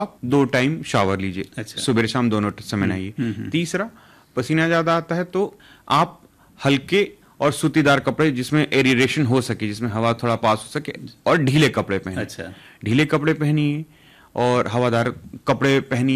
आप 2 time shower लीजिए। अच्छा। सुबह शाम दोनों समय नहाइए। तीसरा, पसीना ज्यादा आता है तो आप हल्के और सूतीदार कपड़े जिसमें एरिएशन हो सके, जिसमें हवा थोड़ा पास हो सके, और ढीले कपड़े पहनिए। अच्छा। ढीले कपड़े पहनिए और हवादार कपड़े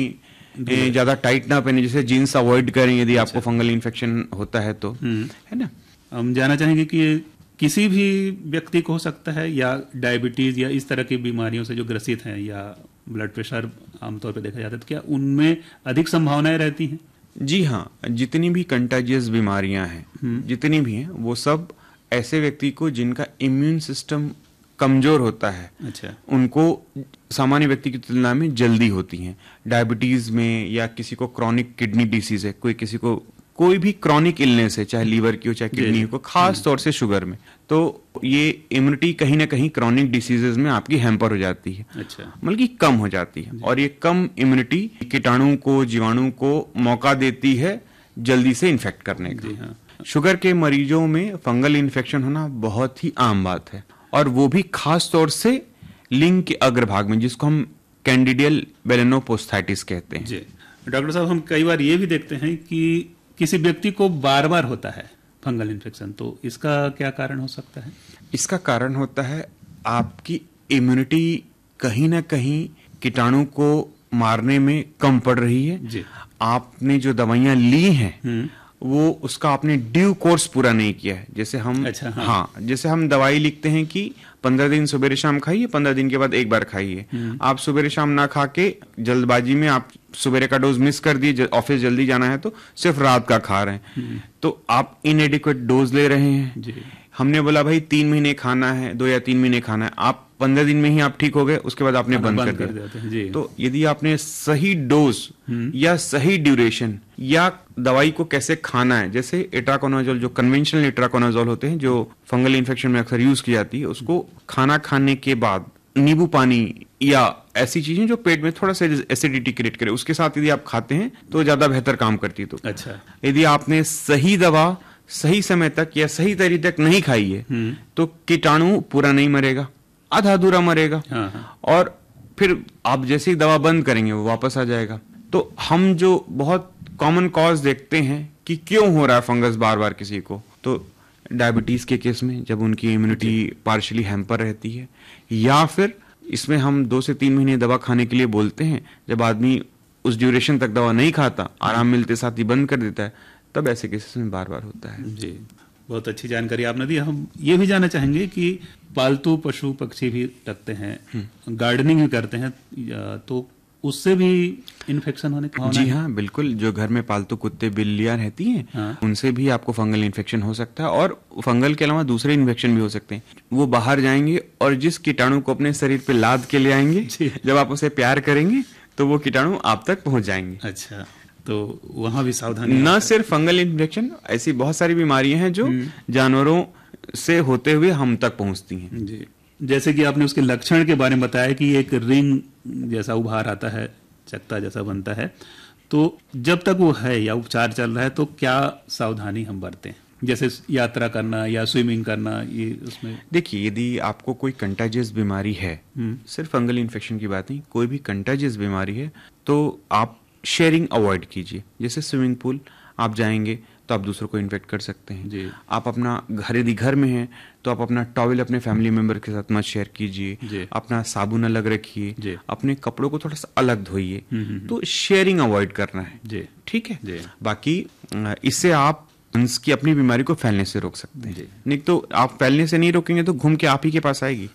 पहनिए, ज्यादा टाइट ना पहनिए, जैसे जीन्स अवॉइड करें यदि आपको फंगल इन्फेक्शन होता है तो, है ना। हम जानना चाहेंगे कि ये किसी भी व्यक्ति को हो सकता है, या डायबिटीज या इस तरह की बीमारियों से जो ग्रसित हैं, या ब्लड प्रेशर आमतौर पर देखा जाता है, तो क्या उनमें अधिक संभावनाएं रहती हैं? जी हाँ, जितनी भी कंटाजियस बीमारियां हैं, जितनी भी हैं, वो सब ऐसे व्यक्ति को जिनका इम्यून सिस्टम कमजोर होता है, अच्छा, उनको सामान्य व्यक्ति की तुलना में जल्दी होती हैं। डायबिटीज में, या किसी को क्रॉनिक किडनी डिसीज है, किसी को कोई भी क्रॉनिक इलनेस है, चाहे लीवर की हो चाहे किडनी हो, खास तौर से शुगर में, तो ये इम्यूनिटी कहीं ना कहीं क्रॉनिक डिसीजेज में आपकी हैम्पर हो जाती है। अच्छा, मतलब कि कम हो जाती है, और ये कम इम्यूनिटी कीटाणु को, जीवाणु को मौका देती है जल्दी से इन्फेक्ट करने का। हाँ। शुगर के मरीजों में फंगल इन्फेक्शन होना बहुत ही आम बात है, और वो भी खास तौर से लिंग के अग्रभाग में, जिसको हम कैंडिडियल बेलेनोपोस्थाइटिस कहते हैं। जी डॉक्टर साहब, हम कई बार ये भी देखते हैं कि किसी व्यक्ति को बार बार होता है फंगल इन्फेक्शन, तो इसका क्या कारण हो सकता है? इसका कारण होता है आपकी इम्यूनिटी कहीं ना कहीं कीटाणु को मारने में कम पड़ रही है। जी। आपने जो दवाइयां ली हैं वो उसका आपने ड्यू कोर्स पूरा नहीं किया है। जैसे हम अच्छा, हाँ। हाँ, जैसे हम दवाई लिखते हैं कि 15 दिन सुबह शाम खाइए, 15 दिन के बाद एक बार खाइए। आप सुबह शाम ना खा के जल्दबाजी में आप सुबह का डोज मिस कर दिए, ऑफिस जल्दी जाना है तो सिर्फ रात का खा रहे हैं, तो आप इनएडिक्वेट डोज ले रहे हैं। जी। हमने बोला भाई 3 महीने खाना है, 2 या 3 महीने खाना है, आप 15 दिन में ही आप ठीक हो गए, उसके बाद आपने बंद कर दिया। जी। तो यदि आपने सही डोज या सही ड्यूरेशन या दवाई को कैसे खाना है, जैसे इट्राकोनाजोल, जो कन्वेंशनल इट्राकोनाजोल होते हैं, जो फंगल इन्फेक्शन में अक्सर यूज की जाती है, उसको खाना खाने के बाद नींबू पानी या ऐसी चीजें जो पेट में थोड़ा सा एसिडिटी क्रिएट करे, उसके साथ यदि आप खाते हैं तो ज्यादा बेहतर काम करती है। तो अच्छा, यदि आपने सही दवा सही समय तक या सही तरीके तक नहीं खाई है तो कीटाणु पूरा नहीं मरेगा, आधा अधूरा मरेगा। हाँ, हाँ। और फिर आप जैसे ही दवा बंद करेंगे वो वापस आ जाएगा। तो हम जो बहुत कॉमन कॉज देखते हैं कि क्यों हो रहा है फंगस बार बार किसी को, तो डायबिटीज के केस में जब उनकी इम्यूनिटी पार्शियली हैम्पर रहती है, या फिर इसमें हम 2 से 3 महीने दवा खाने के लिए बोलते हैं, जब आदमी उस ड्यूरेशन तक दवा नहीं खाता, आराम मिलते साथ ही बंद कर देता है, तब ऐसे केसेस में बार बार होता है। जी, बहुत अच्छी जानकारी आपने दी। हम ये भी जानना चाहेंगे कि पालतू पशु पक्षी भी रखते हैं, गार्डनिंग भी करते हैं, तो उससे भी इन्फेक्शन होने की जी हाँ, बिल्कुल। जो घर में पालतू कुत्ते बिल्लियां रहती हैं, हाँ। उनसे भी आपको फंगल इन्फेक्शन हो सकता है, और फंगल के अलावा दूसरे इन्फेक्शन भी हो सकते हैं। वो बाहर जाएंगे और जिस कीटाणु को अपने शरीर पे लाद के ले आएंगे, जब आप उसे प्यार करेंगे तो वो कीटाणु आप तक पहुंच जाएंगे। अच्छा, तो वहां भी सावधानी। न सिर्फ फंगल इन्फेक्शन, ऐसी बहुत सारी बीमारियां हैं जो जानवरों से होते हुए हम तक पहुंचती हैं। जी, जैसे कि आपने उसके लक्षण के बारे में बताया कि एक रिंग जैसा उभार आता है, चकता जैसा बनता है, तो जब तक वो है या उपचार चल रहा है तो क्या सावधानी हम बरतें, जैसे यात्रा करना या स्विमिंग करना, ये उसमें? देखिए, यदि आपको कोई कंटाजियस बीमारी है, सिर्फ फंगल इन्फेक्शन की बात नहीं, कोई भी कंटाजियस बीमारी है, तो आप शेयरिंग अवॉइड कीजिए। जैसे स्विमिंग पूल आप जाएंगे तो आप दूसरों को इन्फेक्ट कर सकते हैं। जी। आप अपना यदि घर में हैं तो आप अपना टॉवल अपने फैमिली मेंबर के साथ मत शेयर कीजिए, अपना साबुन अलग रखिए, अपने कपड़ों को थोड़ा सा अलग धोइए। तो शेयरिंग अवॉइड करना है, ठीक है। बाकी इससे आप की अपनी बीमारी को फैलने से रोक सकते हैं। नहीं तो आप फैलने से नहीं रोकेंगे तो घूम के आप ही के पास आएगी।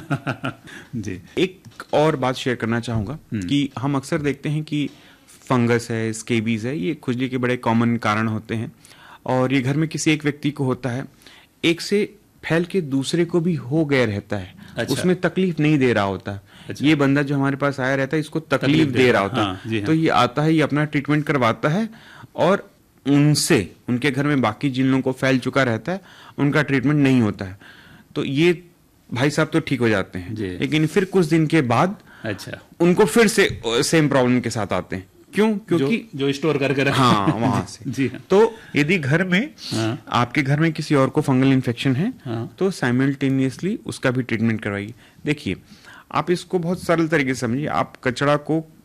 जी। एक और बात शेयर करना चाहूंगा कि हम अक्सर देखते हैं कि फंगस है, स्केबीज है, ये खुजली के बड़े कॉमन कारण होते हैं, और ये घर में किसी एक व्यक्ति को होता है, एक से फैल के दूसरे को भी हो गया रहता है। अच्छा। उसमें तकलीफ नहीं दे रहा होता। अच्छा। ये बंदा जो हमारे पास आया रहता है, इसको तकलीफ दे रहा होता है। हाँ। तो ये आता है, ये अपना ट्रीटमेंट करवाता है, और उनसे, उनके घर में बाकी जिन लोगों को फैल चुका रहता है, उनका ट्रीटमेंट नहीं होता है। तो ये भाई साहब तो ठीक हो जाते हैं, लेकिन फिर कुछ दिन के बाद अच्छा उनको फिर से सेम प्रॉब्लम के साथ आते हैं। क्यों? क्योंकि जो स्टोर करके रखा, हाँ, वहां से। जी हाँ। तो यदि घर में आपके घर में किसी और को फंगल इन्फेक्शन है, तो साइमल्टेनियसली उसका भी ट्रीटमेंट करवाइए। देखिए, आप इसको बहुत सरल तरीके से समझिए। आप कचरा को